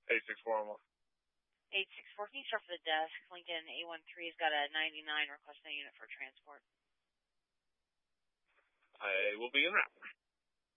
864 almost. 864, can you start for the desk? Lincoln A13 has got a 99 requesting a unit for transport. I will be en route.